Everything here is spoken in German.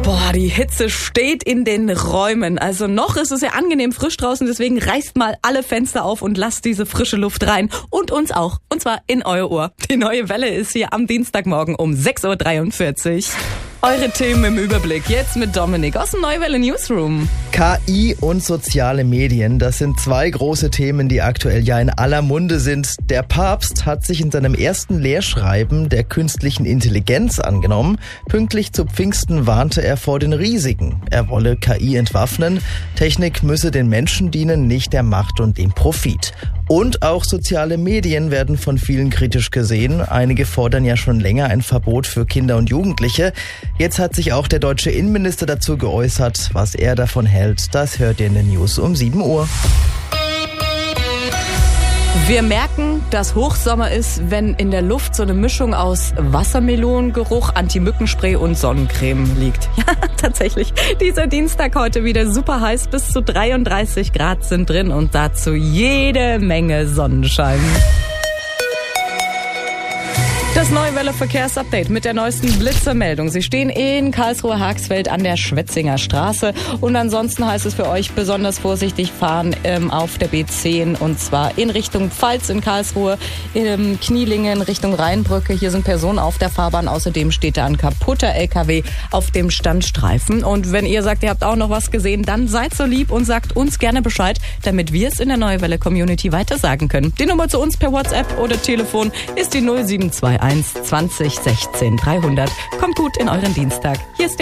Boah, die Hitze steht in den Räumen. Also noch ist es ja angenehm frisch draußen, deswegen reißt mal alle Fenster auf und lasst diese frische Luft rein. Und uns auch. Und zwar in euer Ohr. Die neue Welle ist hier am Dienstagmorgen um 6.43 Uhr. Eure Themen im Überblick. Jetzt mit Dominik aus dem Neue Welle Newsroom. KI und soziale Medien, das sind zwei große Themen, die aktuell ja in aller Munde sind. Der Papst hat sich in seinem ersten Lehrschreiben der künstlichen Intelligenz angenommen. Pünktlich zu Pfingsten warnte er vor den Risiken. Er wolle KI entwaffnen. Technik müsse den Menschen dienen, nicht der Macht und dem Profit. Und auch soziale Medien werden von vielen kritisch gesehen. Einige fordern ja schon länger ein Verbot für Kinder und Jugendliche. Jetzt hat sich auch der deutsche Innenminister dazu geäußert. Was er davon hält, das hört ihr in den News um 7 Uhr. Wir merken, dass Hochsommer ist, wenn in der Luft so eine Mischung aus Wassermelonengeruch, Anti-Mückenspray und Sonnencreme liegt. Ja, tatsächlich. Dieser Dienstag heute wieder super heiß, bis zu 33 Grad sind drin und dazu jede Menge Sonnenschein. Das Neue Welle Verkehrsupdate mit der neuesten Blitzermeldung. Sie stehen in Karlsruhe-Haxfeld an der Schwetzinger Straße. Und ansonsten heißt es für euch besonders vorsichtig fahren auf der B10 und zwar in Richtung Pfalz in Karlsruhe, in Knielingen Richtung Rheinbrücke. Hier sind Personen auf der Fahrbahn. Außerdem steht da ein kaputter LKW auf dem Standstreifen. Und wenn ihr sagt, ihr habt auch noch was gesehen, dann seid so lieb und sagt uns gerne Bescheid, damit wir es in der Neue Welle Community weitersagen können. Die Nummer zu uns per WhatsApp oder Telefon ist die 0721 20 16 300. Kommt gut in euren Dienstag. Hier ist